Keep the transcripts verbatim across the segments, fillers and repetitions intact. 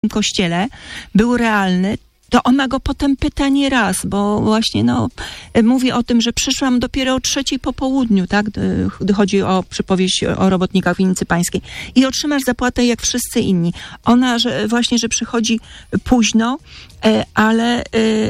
kościele był realny, to ona go potem pyta nie raz, bo właśnie no, mówi o tym, że przyszłam dopiero o trzeciej po południu, tak, gdy chodzi o przypowieść o robotnikach winnicy pańskiej. I otrzymasz zapłatę jak wszyscy inni. Ona, że właśnie, że przychodzi późno, ale,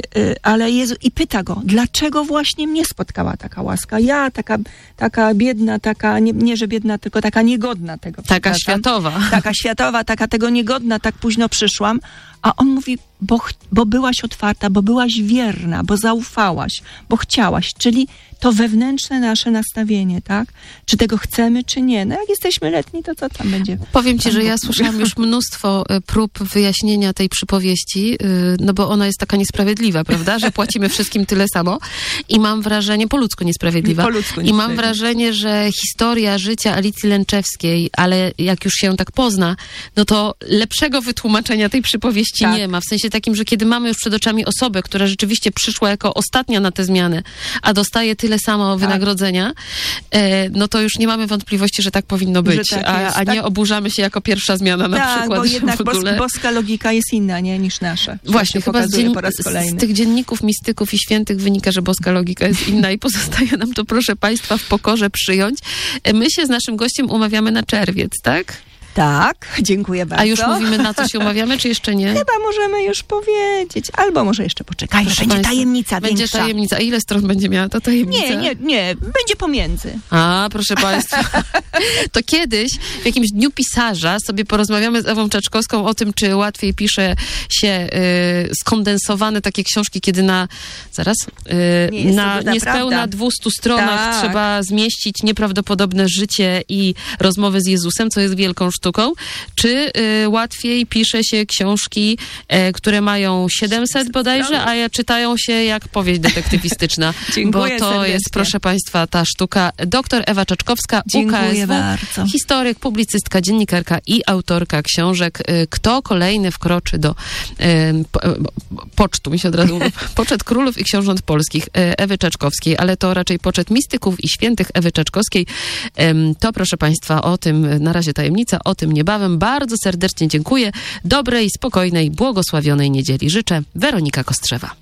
ale Jezu, i pyta go, dlaczego właśnie mnie spotkała taka łaska? Ja, taka, taka biedna, taka, nie, nie że biedna, tylko taka niegodna tego. Taka światowa. Taka światowa, taka tego niegodna, tak późno przyszłam. A on mówi, bo, bo byłaś otwarta, bo byłaś wierna, bo zaufałaś, bo chciałaś. Czyli to wewnętrzne nasze nastawienie, tak? Czy tego chcemy, czy nie? No jak jesteśmy letni, to co tam będzie? Powiem ci, że ja słyszałam już mnóstwo prób wyjaśnienia tej przypowieści, no bo ona jest taka niesprawiedliwa, prawda? Że płacimy wszystkim tyle samo. I mam wrażenie, po ludzku niesprawiedliwa. Po ludzku I mam wrażenie, że historia życia Alicji Lęczewskiej, ale jak już się tak pozna, no to lepszego wytłumaczenia tej przypowieści tak. nie ma. W sensie takim, że kiedy mamy już przed oczami osobę, która rzeczywiście przyszła jako ostatnia na tę zmianę, a dostaje tyle samo wynagrodzenia, e, no to już nie mamy wątpliwości, że tak powinno być, tak a, jest, a nie tak? oburzamy się jako pierwsza zmiana na tak, przykład. Bo jednak w ogóle... boska logika jest inna, nie, niż nasza. Właśnie, chyba z, dzien... z tych dzienników mistyków i świętych wynika, że boska logika jest inna i pozostaje nam to, proszę Państwa, w pokorze przyjąć. My się z naszym gościem umawiamy na czerwiec, tak? Tak, dziękuję bardzo. A już mówimy, na co się umawiamy, czy jeszcze nie? Chyba możemy już powiedzieć, albo może jeszcze poczekaj, Proszę będzie Państwa, tajemnica będzie większa. tajemnica. A ile stron będzie miała ta tajemnica? Nie, nie, nie, będzie pomiędzy. A, proszę Państwa. To kiedyś w jakimś dniu pisarza sobie porozmawiamy z Ewą Czaczkowską o tym, czy łatwiej pisze się y, skondensowane takie książki, kiedy na, zaraz, y, nie na niespełna dwustu stronach tak. trzeba zmieścić nieprawdopodobne życie i rozmowy z Jezusem, co jest wielką sztuką, czy y, łatwiej pisze się książki, y, które mają siedemset bodajże, a ja czytają się jak powieść detektywistyczna. Dziękuję bo to serdecznie. jest, proszę Państwa, ta sztuka. Doktor Ewa Czaczkowska, Dziękuję U K S W, bardzo. historyk, publicystka, dziennikarka i autorka książek. Y, Kto kolejny wkroczy do y, po, y, pocztu, mi się od razu mówi, poczet królów i książąt polskich y, Ewy Czaczkowskiej, ale to raczej poczet mistyków i świętych Ewy Czaczkowskiej. Y, to, proszę Państwa, o tym na razie tajemnica, o tym niebawem. Bardzo serdecznie dziękuję. Dobrej, spokojnej, błogosławionej niedzieli życzę. Weronika Kostrzewa.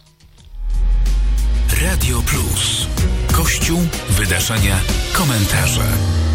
Radio Plus. Kościół, wydarzenia, komentarze.